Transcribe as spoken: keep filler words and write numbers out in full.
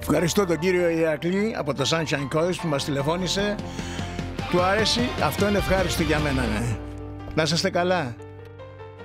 Ευχαριστώ τον κύριο Ηρακλή από το Sunshine Coast που μας τηλεφώνησε. Του άρεσε, αυτό είναι ευχάριστο για μένα, ναι. Να είστε καλά.